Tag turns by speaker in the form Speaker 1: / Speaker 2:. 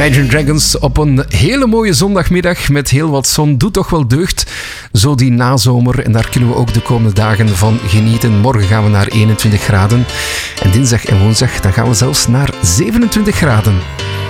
Speaker 1: Imagine Dragons op een hele mooie zondagmiddag met heel wat zon. Doet toch wel deugd, zo die nazomer. En daar kunnen we ook de komende dagen van genieten. Morgen gaan we naar 21 graden. En dinsdag en woensdag dan gaan we zelfs naar 27 graden.